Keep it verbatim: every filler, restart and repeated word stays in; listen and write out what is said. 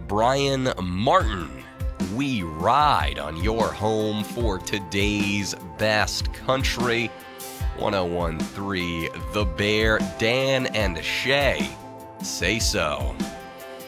Brian Martin. We ride on your home for today's best country. one oh one point three The Bear, Dan and Shay. Say so.